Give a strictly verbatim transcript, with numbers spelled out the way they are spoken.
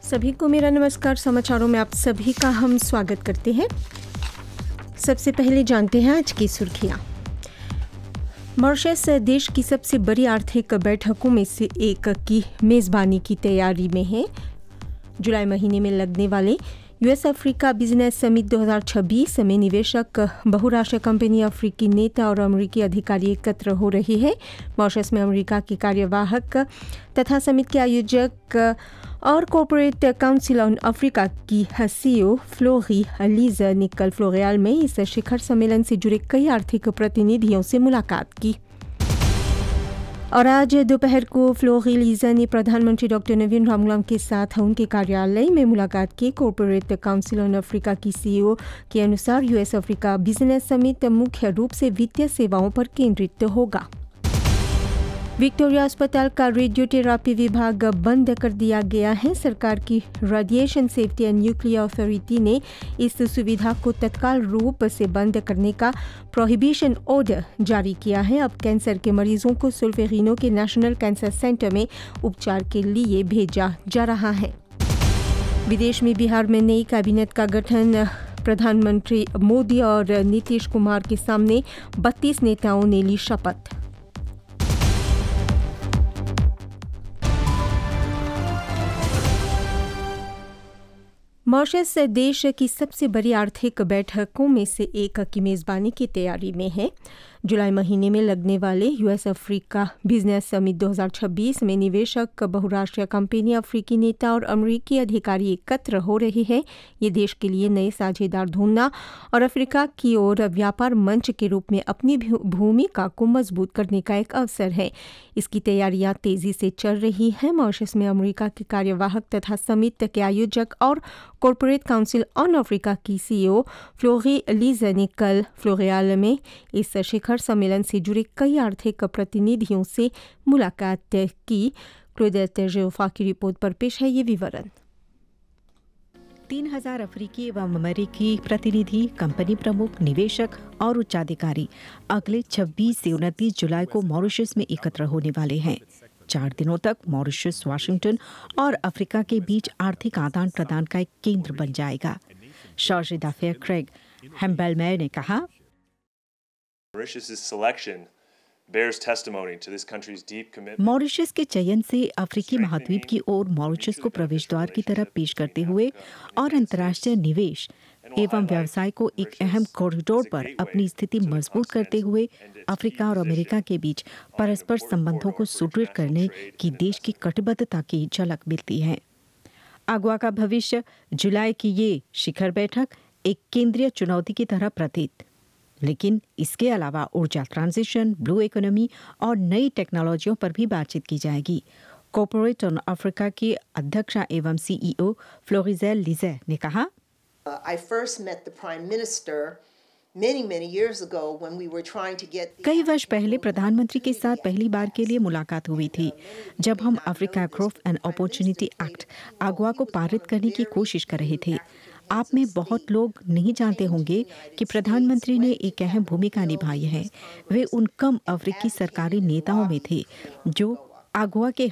सभी को मेरा नमस्कार। समाचारों में आप सभी का हम स्वागत करते हैं। सबसे पहले जानते हैं आज की सुर्खियां। मॉरिशस देश की सबसे बड़ी आर्थिक बैठकों में से एक की मेज़बानी की तैयारी में है। जुलाई महीने में लगने वाले यूएस अफ्रीका बिजनेस समिट दो हज़ार छब्बीस में निवेशक, बहुराष्ट्रीय कंपनी, अफ्रीकी नेता और अमेरिकी अधिकारी एकत्र हो रहे हैं। मॉरिशस में अमेरिका के कार्यवाहक तथा समिट के आयोजक और कॉर्पोरेट काउंसिल ऑन अफ्रीका की सीईओ फ्लोरी लीज़ा ने कल फ्लोरियाल में इस शिखर सम्मेलन से जुड़े कई आर्थिक प्रतिनिधियों से मुलाकात की। और आज दोपहर को फ्लोरी लीज़ा ने प्रधानमंत्री डॉक्टर नवीन रामगुलाम के साथ उनके कार्यालय में मुलाकात की। कॉर्पोरेट काउंसिल ऑन अफ्रीका की सीईओ के अनुसार यूएस अफ्रीका बिजनेस समिट मुख्य रूप से वित्तीय सेवाओं पर केंद्रित होगा। विक्टोरिया अस्पताल का रेडियोथेरापी विभाग बंद कर दिया गया है। सरकार की radiation safety and nuclear authority ने इस सुविधा को तत्काल रूप से बंद करने का प्रोहिबिशन ऑर्डर जारी किया है। अब कैंसर के मरीजों को सुल्फेरिनो के नेशनल कैंसर सेंटर में उपचार के लिए भेजा जा रहा है। विदेश में बिहार में नई कैबिनेट का गठन, प्रधानमंत्री मोदी और नीतीश कुमार के सामने बत्तीस नेताओं ने ली शपथ। मॉरिशस देश की सबसे बड़ी आर्थिक बैठकों में से एक की मेज़बानी की तैयारी में है। जुलाई महीने में लगने वाले यूएस अफ्रीका बिजनेस समिट दो हज़ार छब्बीस में निवेशक, बहुराष्ट्रीय कंपनी, अफ्रीकी नेता और अमेरिकी अधिकारी एकत्र हो रहे हैं। ये देश के लिए नए साझेदार ढूंढना और अफ्रीका की ओर व्यापार मंच के रूप में अपनी भूमिका को मजबूत करने का एक अवसर है। इसकी तैयारियां तेजी से चल रही हैं। मॉरिशस में अमेरिका के कार्यवाहक तथा समिट के आयोजक और कॉर्पोरेट काउंसिल ऑन अफ्रीका की सीईओ फ्लोरी लीज़ा ने कल फ्लोरियाल में इस शिखर सम्मेलन से जुड़े कई आर्थिक प्रतिनिधियों से मुलाकात की। क्लोडेट जोफा की रिपोर्ट पर पेश है ये विवरण। तीन हजार अफ्रीकी एवं अमेरिकी प्रतिनिधि, कंपनी प्रमुख, निवेशक और उच्चाधिकारी अगले छब्बीस से उनतीस जुलाई को मॉरिशस में एकत्र होने वाले हैं। चार दिनों तक मॉरिशस वाशिंगटन और अफ्रीका के बीच आर्थिक आदान प्रदान का एक केंद्र बन जाएगा। चार्ज d'affaires क्रेग हेम्बेलमेयर ने कहा, मॉरिशस के चयन से अफ्रीकी महाद्वीप की ओर मॉरिशस को प्रवेश द्वार की तरह पेश करते हुए और अंतर्राष्ट्रीय निवेश एवं व्यवसाय को एक अहम कॉरिडोर पर अपनी स्थिति मजबूत करते हुए अफ्रीका और अमेरिका के बीच परस्पर संबंधों को सुदृढ़ करने की देश की कटिबद्धता की झलक मिलती है। अगवा का भविष्य, जुलाई की ये शिखर बैठक एक केंद्रीय चुनौती की तरह प्रतीत, लेकिन इसके अलावा ऊर्जा ट्रांजिशन, ब्लू इकोनॉमी और नई टेक्नोलॉजियों पर भी बातचीत की जाएगी। कॉर्पोरेट ऑन अफ्रीका की अध्यक्षा एवं सीईओ फ्लोरिज़ेल लीज़ा ने कहा, I first met the Prime Minister many many years ago when we were trying to get कई वर्ष पहले प्रधानमंत्री के साथ पहली बार के लिए मुलाकात हुई थी, जब हम Africa growth and opportunity act अगवा को पारित करने की कोशिश कर रहे थे। आप में बहुत लोग नहीं जानते होंगे कि प्रधानमंत्री ने एक अहम भूमिका निभाई है। वे उन कम अफ्रीकी सरकारी नेताओं में थे जो अगवा के